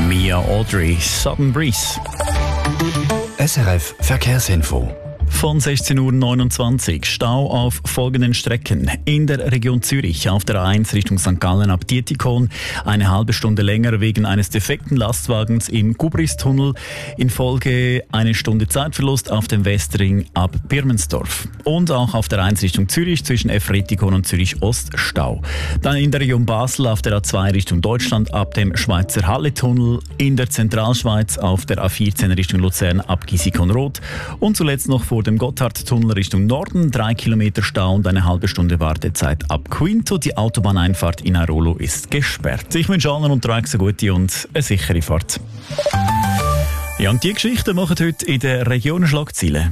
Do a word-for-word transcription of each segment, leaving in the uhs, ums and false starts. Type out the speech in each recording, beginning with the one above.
Mia Audrey, Southern Breeze. S R F Verkehrsinfo. Von sechzehn Uhr neunundzwanzig Stau auf folgenden Strecken. In der Region Zürich auf der A eins Richtung Sankt Gallen ab Dietikon eine halbe Stunde länger wegen eines defekten Lastwagens im Gubristunnel. In Folge eine Stunde Zeitverlust auf dem Westring ab Birmensdorf. Und auch auf der A eins Richtung Zürich zwischen Efretikon und Zürich Ost Stau. Dann in der Region Basel auf der A zwei Richtung Deutschland ab dem Schweizer Halletunnel. In der Zentralschweiz auf der A vierzehn Richtung Luzern ab Gisikon-Rot. Und zuletzt noch vor dem Gotthardtunnel Richtung Norden, drei Kilometer Stau und eine halbe Stunde Wartezeit ab Quinto. Die Autobahneinfahrt in Airolo ist gesperrt. Ich wünsche allen unterwegs eine gute und eine sichere Fahrt. Ja, und die Geschichten machen heute in den Regionen Schlagzeilen.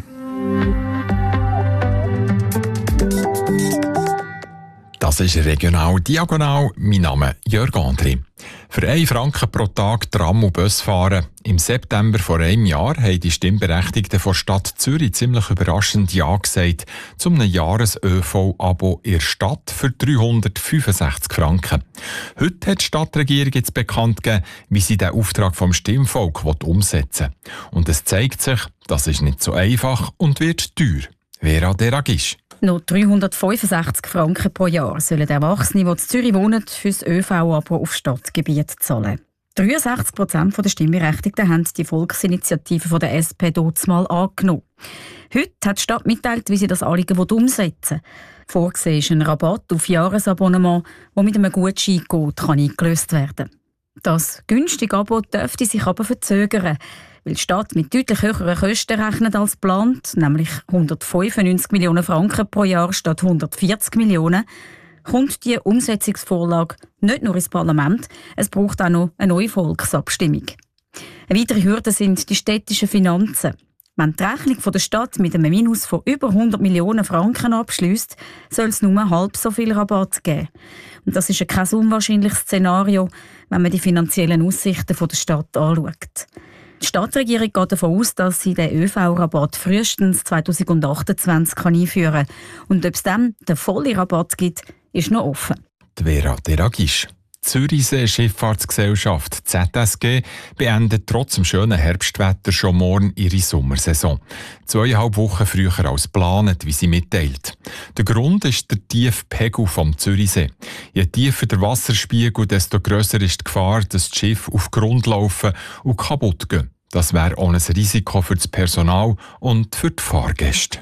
Das ist regional diagonal. Mein Name ist Jörg André. Für einen Franken pro Tag Tram und Bus fahren. Im September vor einem Jahr haben die Stimmberechtigten von Stadt Zürich ziemlich überraschend Ja gesagt zu einem Jahres-Ö V-Abo in der Stadt für dreihundertfünfundsechzig Franken. Heute hat die Stadtregierung jetzt bekannt gegeben, wie sie den Auftrag vom Stimmvolk umsetzen will. Und es zeigt sich, das ist nicht so einfach und wird teuer. Vera Deragisch. Noch dreihundertfünfundsechzig Franken pro Jahr sollen Erwachsene, die in Zürich wohnen, für das Ö V-Abo auf Stadtgebiet zahlen. dreiundsechzig Prozent der Stimmberechtigten haben die Volksinitiative von der S P mal angenommen. Heute hat die Stadt mitteilt, wie sie das Anliegen umsetzen will. Vorgesehen ist ein Rabatt auf Jahresabonnement, das mit einem Gutscheincode eingelöst werden kann. Das günstige Abo dürfte sich aber verzögern, weil die Stadt mit deutlich höheren Kosten rechnet als geplant, nämlich hundertfünfundneunzig Millionen Franken pro Jahr statt hundertvierzig Millionen, kommt die Umsetzungsvorlage nicht nur ins Parlament, es braucht auch noch eine neue Volksabstimmung. Eine weitere Hürde sind die städtischen Finanzen. Wenn die Rechnung der Stadt mit einem Minus von über hundert Millionen Franken abschliesst, soll es nur halb so viel Rabatt geben. Und das ist ein kein unwahrscheinliches Szenario, wenn man die finanziellen Aussichten der Stadt anschaut. Die Stadtregierung geht davon aus, dass sie den Ö V-Rabatt frühestens zweitausendachtundzwanzig einführen kann. Und ob es dann den vollen Rabatt gibt, ist noch offen. Die Vera Deragisch. Die Zürichsee Schifffahrtsgesellschaft Z S G beendet trotz dem schönen Herbstwetter schon morgen ihre Sommersaison. Zweieinhalb Wochen früher als geplant, wie sie mitteilt. Der Grund ist der tiefe Pegel vom Zürichsee. Je tiefer der Wasserspiegel, desto grösser ist die Gefahr, dass die Schiffe auf Grund laufen und kaputt gehen. Das wäre auch ein Risiko für das Personal und für die Fahrgäste.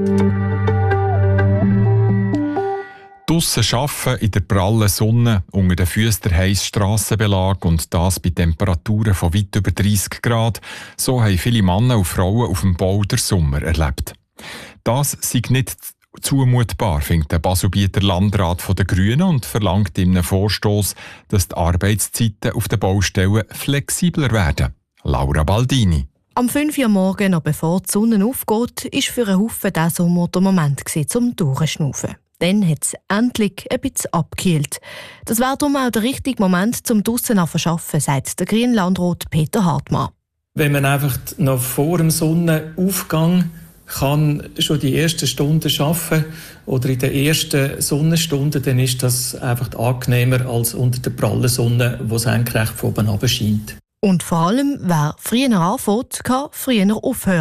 Draussen arbeiten, in der prallen Sonne, unter den Füßen der heisse Strassenbelag und das bei Temperaturen von weit über dreissig Grad. So haben viele Männer und Frauen auf dem Bau der Sommer erlebt. Das sei nicht zumutbar, findet der Baselbieter Landrat der Grünen und verlangt in einem Vorstoss, dass die Arbeitszeiten auf den Baustellen flexibler werden. Laura Baldini. Am fünf Uhr morgens, noch bevor die Sonne aufgeht, war für einen Haufen dieser Sommer der Moment zum Durchschnaufen. Dann hat es endlich ein bisschen abgekühlt. Das wäre darum auch der richtige Moment zum draussen zu arbeiten, sagt der Grünlandrat Peter Hartmann. Wenn man einfach noch vor dem Sonnenaufgang kann schon die ersten Stunden arbeiten oder in den ersten Sonnenstunden, dann ist das einfach angenehmer als unter der prallen Sonne, die senkrecht von oben runter scheint. Und vor allem, wer früher anfängt, kann früher aufhören.